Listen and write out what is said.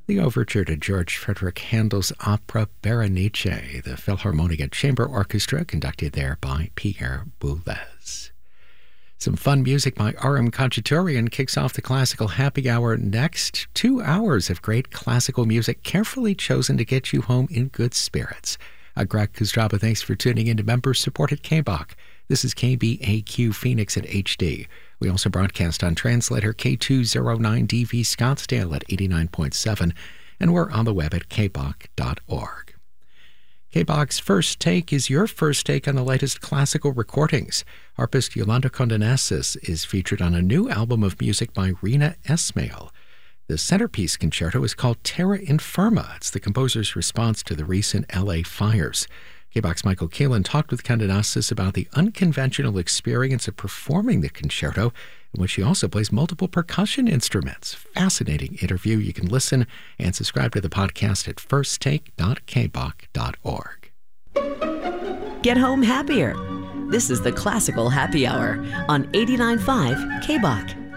The overture to George Frederick Handel's opera Berenice, the Philharmonia Chamber Orchestra, conducted there by Pierre Boulez. Some fun music by R.M. Khachaturian kicks off the Classical Happy Hour next. 2 hours of great classical music carefully chosen to get you home in good spirits. Greg Kostraba, thanks for tuning in to member-supported KBOK. This is KBAQ Phoenix at HD. We also broadcast on translator K209DV Scottsdale at 89.7, and we're on the web at kbok.org. KBOK's First Take is your first take on the latest classical recordings. Harpist Yolanda Condonasis is featured on a new album of music by Rina Esmail. The centerpiece concerto is called Terra Infirma. It's the composer's response to the recent L.A. fires. KBOK's Michael Keelan talked with Condonasis about the unconventional experience of performing the concerto, in which she also plays multiple percussion instruments. Fascinating interview. You can listen and subscribe to the podcast at firsttake.kbok.org. Get home happier. This is the Classical Happy Hour on 89.5 KBOK.